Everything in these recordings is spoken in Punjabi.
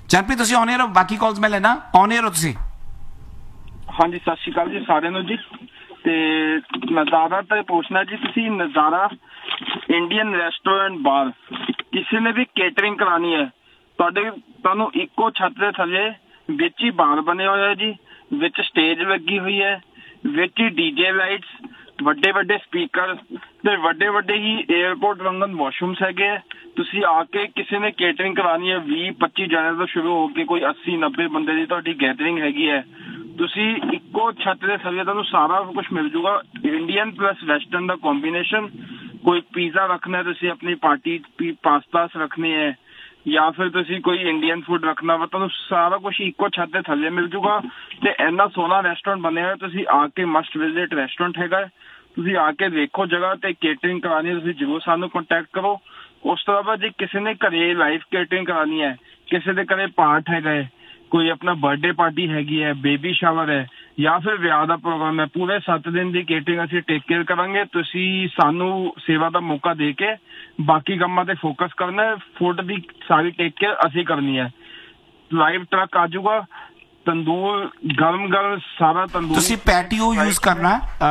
ਚਰਨਪ੍ਰੀਤ ਤੁਸੀਂ ਔਨ 에ਅਰ ਹੋ, ਬਾਕੀ ਕਾਲਸ ਮੈਂ ਲੈਣਾ। ਔਨ 에ਅਰ ਹੋ ਤੁਸੀਂ। ਹਾਂਜੀ, ਸਤਿ ਸ਼੍ਰੀ ਅਕਾਲ ਜੀ ਸਾਰਿਆਂ ਨੂੰ ਜੀ। ਤੇ ਨਜ਼ਾਰਾ ਤੇ ਪੁੱਛਣਾ ਜੀ, ਤੁਸੀਂ ਨਜ਼ਾਰਾ ਇੰਡੀਅਨ ਰੈਸਟੋਰੈਂਟ ਬਾਰ ਕਿਸੇ ਨੇ ਵੀ ਕੇਟਰਿੰਗ ਕਰਾਣੀ ਹੈ ਤੁਹਾਨੂੰ ਇੱਕੋ ਛੱਤ ਦੇ ਥੱਲੇ ਵਿੱਚ ਹੀ ਬਾਰ ਬਣਿਆ ਹੋਇਆ ਜੀ, ਵਿੱਚ ਸਟੇਜ ਲੱਗੀ ਹੋਈ ਹੈ, ਵਿੱਚ ਹੀ ਡੀਜੇ ਲਾਈਟਸ, ਵੱਡੇ ਵੱਡੇ ਸਪੀਕਰ ਤੇ ਵੱਡੇ ਵੱਡੇ ਹੀ 에ਅਰਪੋਰਟ ਵਾਂਗਨ ਵਾਸ਼ਰੂਮਸ ਹੈਗੇ ਹੈ। ਤੁਸੀਂ ਆ ਕੇ ਕਿਸੇ ਨੇ ਕੇਟਰਿੰਗ ਕਰਾਣੀ ਹੈ 20-25 ਜਣਿਆਂ ਤੋਂ ਸ਼ੁਰੂ ਹੋ ਕੇ ਕੋਈ 80-90 ਬੰਦੇ ਦੀ ਤੁਹਾਡੀ ਗੈਦਰਿੰਗ ਹੈਗੀ ਹੈ, ਤੁਸੀਂ ਇੱਕੋ ਛੱਤ ਦੇ ਥੱਲੇ ਤੁਹਾਨੂੰ ਸਾਰਾ ਕੁਝ ਮਿਲ ਜੂਗਾ। ਇੰਡੀਅਨ ਪਲੱਸ ਵੈਸਟਰਨ ਦਾ ਕੰਬੀਨੇਸ਼ਨ। ਕੋਈ ਪੀਜ਼ਾ ਰੱਖਣਾ ਤੁਸੀਂ ਆਪਣੀ ਪਾਰਟੀ, ਪਾਸਤਾਸ ਰੱਖਣੇ ਹੈ ਜਾਂ ਫਿਰ ਤੁਸੀਂ ਕੋਈ ਇੰਡੀਅਨ ਫੂਡ ਰੱਖਣਾ ਵਾ, ਤੁਹਾਨੂੰ ਸਾਰਾ ਕੁਝ ਇੱਕੋ ਛੱਤ ਦੇ ਥੱਲੇ ਮਿਲ ਜੂਗਾ। ਤੇ ਇੰਨਾ ਸੋਹਣਾ ਰੈਸਟੋਰੈਂਟ ਬਣਿਆ ਹੋਇਆ, ਤੁਸੀਂ ਆ ਕੇ ਮਸਟ ਵਿਜ਼ਿਟ ਰੈਸਟੋਰੈਂਟ ਹੈਗਾ। ਤੁਸੀਂ ਆ ਕੇ ਦੇਖੋ ਜਗ੍ਹਾ, ਤੇ ਕੇਟਰਿੰਗ ਕਰਾਣੀ ਤੁਸੀਂ ਜ਼ਰੂਰ ਸਾਨੂੰ ਕੰਟੈਕਟ ਕਰੋ। ਉਸ ਤੋਂ ਇਲਾਵਾ ਜੇ ਕਿਸੇ ਨੇ ਘਰੇ ਲਾਈਵ ਕੇਟਰਿੰਗ ਕਰਾਣੀ ਹੈ, ਕਿਸੇ ਦੇ ਘਰੇ ਪਾਠ ਹੈਗਾ ਹੈ, ਕੋਈ ਆਪਣਾ ਬਰਥਡੇ ਪਾਰਟੀ ਹੈਗੀ ਹੈ, ਬੇਬੀ ਸ਼ਾਵਰ ਹੈ ਜਾਂ ਫਿਰ ਵਿਆਹ ਦਾ ਪ੍ਰੋਗਰਾਮ ਹੈ, ਪੂਰੇ 7 ਦਿਨ ਦੀ ਕੇਟਰਿੰਗ ਅਸੀਂ ਟੇਕ ਕੇਅਰ ਕਰਾਂਗੇ। ਤੁਸੀਂ ਸਾਨੂੰ ਸੇਵਾ ਦਾ ਮੌਕਾ ਦੇ ਕੇ ਬਾਕੀ ਕੰਮਾਂ ਤੇ ਫੋਕਸ ਕਰਨਾ। ਫੂਡ ਦੀ ਸਾਰੀ ਟੇਕ ਕੇਅਰ ਅਸੀਂ ਕਰਨੀ ਹੈ। ਲਾਈਵ ਟਰੱਕ ਆ ਜਾਊਗਾ, ਤੰਦੂਰ ਗਰਮ ਗਰਮ ਸਾਰਾ ਤੰਦੂਰ। ਤੁਸੀਂ ਪੈਟੀਓ ਯੂਜ਼ ਕਰਨਾ।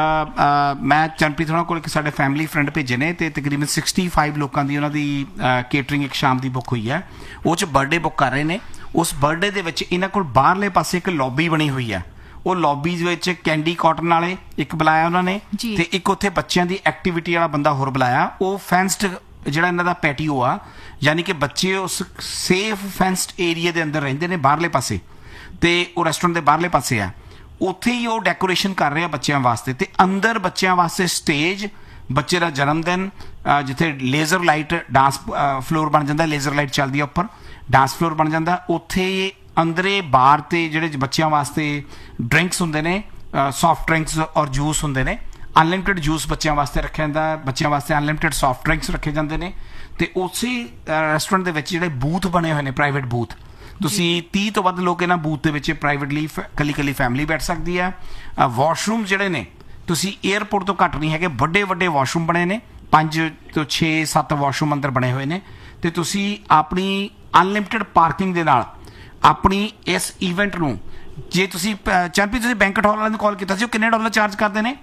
ਮੈਂ ਚਰਨਪ੍ਰੀਤ ਹੋਣਾ ਕੋਲ ਸਾਡੇ ਫੈਮਿਲੀ ਫਰੈਂਡ ਭੇਜੇ ਨੇ ਤੇ ਤਕਰੀਬਨ 65 ਲੋਕਾਂ ਦੀ ਉਹਨਾਂ ਦੀ ਕੇਟਰਿੰਗ ਇੱਕ ਸ਼ਾਮ ਦੀ ਬੁੱਕ ਹੋਈ ਹੈ। ਉਹ 'ਚ ਬਰਥਡੇ ਬੁੱਕ ਕਰ ਰਹੇ ਨੇ। ਉਸ ਬਰਥਡੇ ਦੇ ਵਿੱਚ ਇਹਨਾਂ ਕੋਲ ਬਾਹਰਲੇ ਪਾਸੇ ਇੱਕ ਲੌਬੀ ਬਣੀ ਹੋਈ ਹੈ। ਉਹ ਲੌਬੀ ਵਿੱਚ ਕੈਂਡੀ ਕਾਟਨ ਵਾਲੇ ਇੱਕ ਬੁਲਾਇਆ ਉਹਨਾਂ ਨੇ, ਤੇ ਇੱਕ ਉੱਥੇ ਬੱਚਿਆਂ ਦੀ ਐਕਟੀਵਿਟੀ ਵਾਲਾ ਬੰਦਾ ਹੋਰ ਬੁਲਾਇਆ। ਉਹ ਫੈਂਸਡ ਜਿਹੜਾ ਇਹਨਾਂ ਦਾ ਪੈਟੀਓ ਆ, ਯਾਨੀ ਕਿ ਬੱਚੇ ਉਸ ਸੇਫ ਫੈਂਸਡ ਏਰੀਆ ਦੇ ਅੰਦਰ ਰਹਿੰਦੇ ਨੇ ਬਾਹਰਲੇ ਪਾਸੇ, ਤੇ ਉਹ ਰੈਸਟੋਰੈਂਟ ਦੇ ਬਾਹਰਲੇ ਪਾਸੇ ਆ। ਉੱਥੇ ਹੀ ਉਹ ਡੈਕੋਰੇਸ਼ਨ ਕਰ ਰਹੇ ਆ ਬੱਚਿਆਂ ਵਾਸਤੇ, ਤੇ ਅੰਦਰ ਬੱਚਿਆਂ ਵਾਸਤੇ ਸਟੇਜ, ਬੱਚੇ ਦਾ ਜਨਮ ਦਿਨ, ਜਿੱਥੇ ਲੇਜ਼ਰ ਲਾਈਟ ਡਾਂਸ ਫਲੋਰ ਬਣ ਜਾਂਦਾ, ਲੇਜ਼ਰ ਲਾਈਟ ਚੱਲਦੀ ਆ ਉੱਪਰ, ਡਾਂਸ ਫਲੋਰ ਬਣ ਜਾਂਦਾ। ਉੱਥੇ ਅੰਦਰੇ ਬਾਰ ਤੇ ਜਿਹੜੇ ਬੱਚਿਆਂ ਵਾਸਤੇ ਡਰਿੰਕਸ ਹੁੰਦੇ ਨੇ, ਸੌਫਟ ਡਰਿੰਕਸ ਔਰ ਜੂਸ ਹੁੰਦੇ ਨੇ। ਅਨਲਿਮਿਟਿਡ ਜੂਸ ਬੱਚਿਆਂ ਵਾਸਤੇ ਰੱਖਿਆ ਜਾਂਦਾ, ਬੱਚਿਆਂ ਵਾਸਤੇ ਅਨਲਿਮਿਟਿਡ ਸੌਫਟ ਡਰਿੰਕਸ ਰੱਖੇ ਜਾਂਦੇ ਨੇ। ਤੇ ਉਸੇ ਰੈਸਟੋਰੈਂਟ ਦੇ ਵਿੱਚ ਜਿਹੜੇ ਬੂਥ ਬਣੇ ਹੋਏ ਨੇ, ਪ੍ਰਾਈਵੇਟ ਬੂਥ, ਤੁਸੀਂ 30 ਤੋਂ ਵੱਧ ਲੋਕ ਇਹਨਾਂ ਬੂਥ ਦੇ ਵਿੱਚ ਪ੍ਰਾਈਵੇਟਲੀ ਕੱਲੀ ਫੈਮਿਲੀ ਬੈਠ ਸਕਦੀ ਹੈ। ਵਾਸ਼ਰੂਮ ਜਿਹੜੇ ਨੇ ਤੁਸੀਂ 에ਅਰਪੋਰਟ ਤੋਂ ਘੱਟ ਨਹੀਂ ਹੈਗੇ, ਵੱਡੇ ਵੱਡੇ ਵਾਸ਼ਰੂਮ ਬਣੇ ਨੇ, 5 ਤੋਂ 6-7 ਵਾਸ਼ਰੂਮ ਅੰਦਰ ਬਣੇ ਹੋਏ ਨੇ। ਤੇ ਤੁਸੀਂ ਆਪਣੀ ਅਨਲਿਮਿਟਿਡ ਪਾਰਕਿੰਗ ਦੇ ਨਾਲ ਆਪਣੀ ਇਸ ਇਵੈਂਟ ਨੂੰ, ਜੇ ਤੁਸੀਂ ਚਰਨਪ੍ਰੀਤ ਤੁਸੀਂ ਬੈਂਕਟ ਹਾਲ ਵਾਲਿਆਂ ਨੂੰ ਕਾਲ ਕੀਤਾ ਸੀ, ਉਹ ਕਿੰਨੇ ਡਾਲਰ ਚਾਰਜ ਕਰਦੇ ਨੇ?